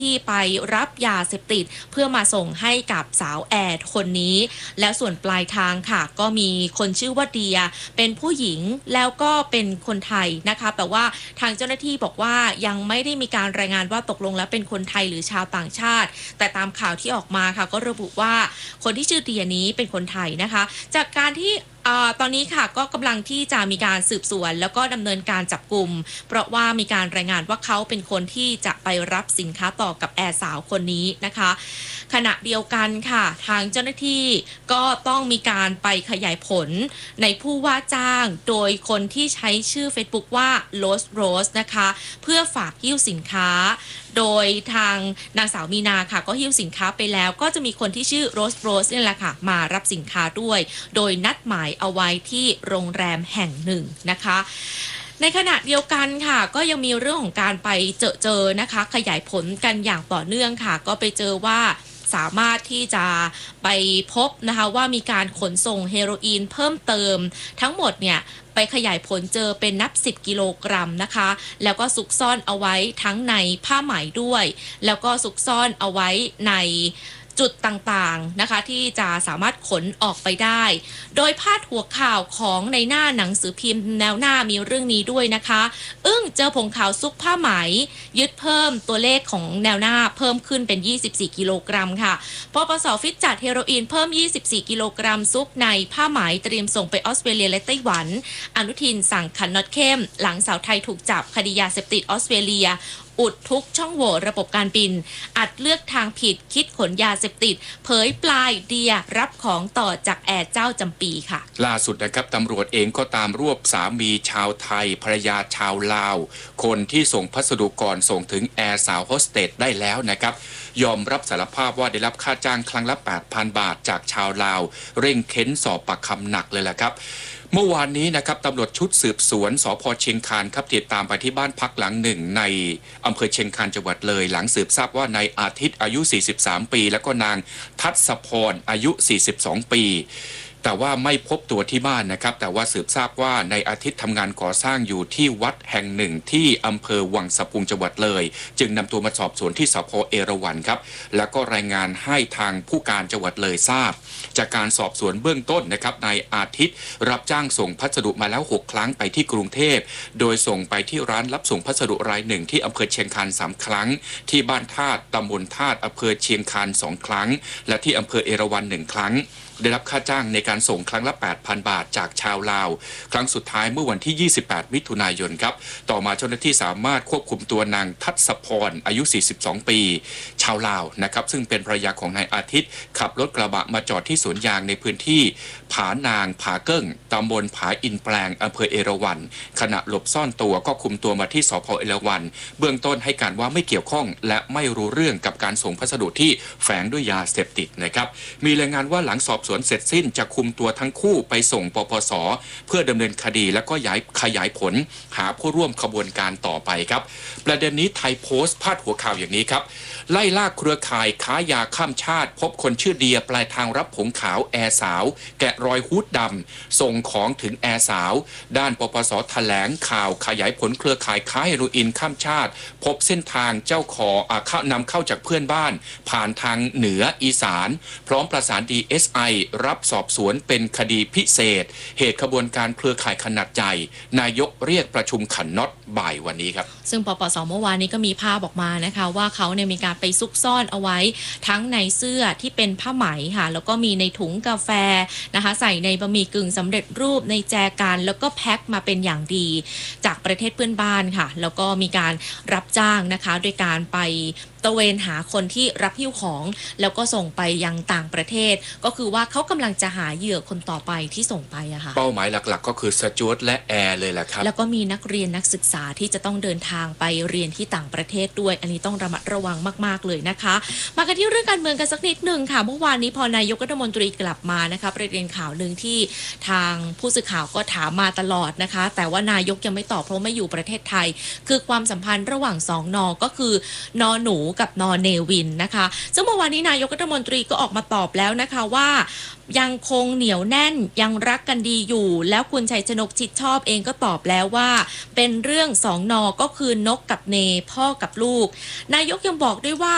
ที่ไปรับยาเสพติดเพื่อมาส่งให้กับสาวแอดคนนี้แล้วส่วนปลายทางค่ะก็มีคนชื่อว่าเดียเป็นผู้หญิงแล้วก็เป็นคนไทยนะคะแต่ว่าทางเจ้าหน้าที่บอกว่ายังไม่ได้มีการรายงานว่าตกลงแล้วเป็นคนไทยหรือชาวต่างชาติแต่ตามข่าวที่ออกมาค่ะก็ระบุว่าคนที่ชื่อเดียนี้เป็นคนไทยนะคะจากการที่ตอนนี้ค่ะก็กำลังที่จะมีการสืบสวนแล้วก็ดำเนินการจับกลุ่มเพราะว่ามีการรายงานว่าเขาเป็นคนที่จะไปรับสินค้าต่อกับแอร์สาวคนนี้นะคะขณะเดียวกันค่ะทางเจ้าหน้าที่ก็ต้องมีการไปขยายผลในผู้ว่าจ้างโดยคนที่ใช้ชื่อ Facebook ว่า Rose นะคะเพื่อฝากหิ้วสินค้าโดยทางนางสาวมีนาค่ะก็หิ้วสินค้าไปแล้วก็จะมีคนที่ชื่อ Rose นี่แหละค่ะมารับสินค้าด้วยโดยนัดหมายเอาไว้ที่โรงแรมแห่งหนึ่งนะคะในขณะเดียวกันค่ะก็ยังมีเรื่องของการไปเจอนะคะขยายผลกันอย่างต่อเนื่องค่ะก็ไปเจอว่าสามารถที่จะไปพบนะคะว่ามีการขนส่งเฮโรอีนเพิ่มเติมทั้งหมดเนี่ยไปขยายผลเจอเป็นนับ10กิโลกรัมนะคะแล้วก็ซุกซ่อนเอาไว้ทั้งในผ้าไหมด้วยแล้วก็ซุกซ่อนเอาไว้ในจุดต่างๆนะคะที่จะสามารถขนออกไปได้โดยพาดหัวข่าวของในหน้าหนังสือพิมพ์แนวหน้ามีเรื่องนี้ด้วยนะคะเจอผงขาวซุกผ้าไหมยึดเพิ่มตัวเลขของแนวหน้าเพิ่มขึ้นเป็น24กิโลกรัมค่ะปปส.ฟิตจัดเฮโรอีนเพิ่ม24กิโลกรัมซุกในผ้าไหมเตรียมส่งไปออสเตรเลียและไต้หวันอนุทินสั่งขันน็อตเข้มหลังสาวไทยถูกจับคดียาเสพติดออสเตรเลียอุดทุกช่องโหว่ระบบการบินอัดเลือกทางผิดคิดขนยาเสพติดเผยปลายเดียรับของต่อจากแอร์เจ้าจำปีค่ะล่าสุดนะครับตำรวจเองก็ตามรวบสามีชาวไทยภรรยาชาวลาวคนที่ส่งพัสดุก่อนส่งถึงแอร์สาวโฮสเตสได้แล้วนะครับยอมรับสารภาพว่าได้รับค่าจ้างครั้งละ 8,000 บาทจากชาวลาวเร่งเค้นสอบปากคำหนักเลยแหละครับเมื่อวานนี้นะครับตำรวจชุดสืบสวนสพ.เชียงคานครับติดตามไปที่บ้านพักหลังหนึ่งในอำเภอเชียงคานจังหวัดเลยหลังสืบทราบว่านายอาทิตย์อายุ43ปีแล้วก็นางทัศพรอายุ42ปีแต่ว่าไม่พบตัวที่บ้านนะครับแต่ว่าสืบทราบว่าในอาทิตย์ทำงานก่อสร้างอยู่ที่วัดแห่งหนึ่งที่อำเภอวังสะพุงจังหวัดเลยจึงนำตัวมาสอบสวนที่สพ.เอราวัณครับแล้วก็รายงานให้ทางผู้การจังหวัดเลยทราบจากการสอบสวนเบื้องต้นนะครับนายอาทิตย์รับจ้างส่งพัสดุมาแล้ว6ครั้งไปที่กรุงเทพโดยส่งไปที่ร้านรับส่งพัสดุรายหนึ่งที่อำเภอเชียงคาน3ครั้งที่บ้านธาตุตำบลธาตุอำเภอเชียงคาน2ครั้งและที่อำเภอเอราวัณ1ครั้งได้รับค่าจ้างในการส่งครั้งละ 8,000 บาทจากชาวลาวครั้งสุดท้ายเมื่อวันที่28มิถุนายนครับต่อมาเจ้าหน้าที่สามารถควบคุมตัวนางทัศพรอายุ42ปีชาวลาวนะครับซึ่งเป็นภรรยาของนายอาทิตย์ขับรถกระบะมาจอดที่สวนยางในพื้นที่ผานางผาเกิ้งตำบลผาอินแปลงอำเภอเอราวัณขณะหลบซ่อนตัวก็คุมตัวมาที่สพ.เอราวัณเบื้องต้นให้การว่าไม่เกี่ยวข้องและไม่รู้เรื่องกับการส่งพัสดุที่แฝงด้วยยาเสพติดนะครับมีรายงานว่าหลังสอบสวนเสร็จสิ้นจะคุมตัวทั้งคู่ไปส่งปปส.เพื่อดำเนินคดีและก็ขยายผลหาผู้ร่วมขบวนการต่อไปครับประเด็นนี้ไทยโพสต์พาดหัวข่าวอย่างนี้ครับไล่ล่าเครือข่ายค้ายาข้ามชาติพบคนชื่อเดียปลายทางรับผงขาวแอร์สาวแกะรอยฮูดดำส่งของถึงแอร์สาวด้านปปส.แถลงข่าวขยายผลเครือข่ายค้าเฮโรอีนข้ามชาติพบเส้นทางเจ้าของนำเข้าจากเพื่อนบ้านผ่านทางเหนืออีสานพร้อมประสาน DSI รับสอบสวนเป็นคดีพิเศษเหตุขบวนการเครือข่ายขนาดใหญ่นายกเรียกประชุมขันน็อตบ่ายวันนี้ครับซึ่งปปส.เมื่อวานนี้ก็มีภาพออกมานะคะว่าเขาเนี่ยมีการไปซุกซ่อนเอาไว้ทั้งในเสื้อที่เป็นผ้าไหมค่ะแล้วก็มีในถุงกาแฟนะคะใส่ในบะหมี่กึ่งสำเร็จรูปในแจกันแล้วก็แพ็คมาเป็นอย่างดีจากประเทศเพื่อนบ้านค่ะแล้วก็มีการรับจ้างนะคะโดยการไปตระเวนหาคนที่รับหิ้วของแล้วก็ส่งไปยังต่างประเทศก็คือว่าเขากำลังจะหาเหยื่อคนต่อไปที่ส่งไปอะค่ะเป้าหมายหลักๆก็คือสจ๊วตและแอร์เลยแหละครับแล้วก็มีนักเรียนนักศึกษาที่จะต้องเดินทางไปเรียนที่ต่างประเทศด้วยอันนี้ต้องระมัดระวังมากๆเลยนะคะมากันที่เรื่องการเมืองกันสักนิดนึงค่ะเมื่อวานนี้พอนายกรัฐมนตรีกลับมานะคะประเด็นข่าวหนึ่งที่ทางผู้สื่อข่าวก็ถามมาตลอดนะคะแต่ว่านายกยังไม่ตอบเพราะไม่อยู่ประเทศไทยคือความสัมพันธ์ระหว่าง2 น.ก็คือนหนูกับนเนวินนะคะซึ่งเมื่อวานนี้นายกรัฐมนตรีก็ออกมาตอบแล้วนะคะว่ายังคงเหนียวแน่นยังรักกันดีอยู่แล้วคุณชัยชนกชิดชอบเองก็ตอบแล้วว่าเป็นเรื่อง2 น.ก็คือนกกับเนพ่อกับลูกนายกยังบอกด้วยว่า